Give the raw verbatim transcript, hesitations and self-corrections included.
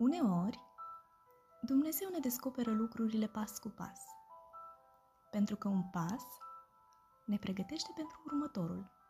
Uneori, Dumnezeu ne descoperă lucrurile pas cu pas, pentru că un pas ne pregătește pentru următorul.